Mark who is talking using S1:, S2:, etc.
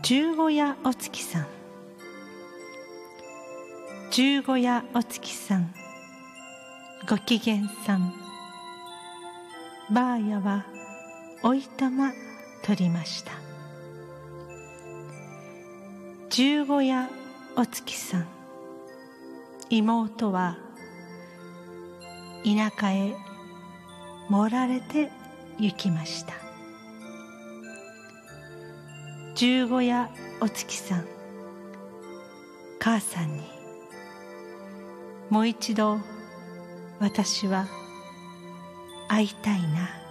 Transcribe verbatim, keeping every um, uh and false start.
S1: 十五夜お月さん。十五夜お月さん、ご機嫌さん。ばあやはおいたま取りました。十五夜お月さん、妹は田舎へ盛られて行きました。十五夜お月さん、母さんに、もう一度私は会いたいな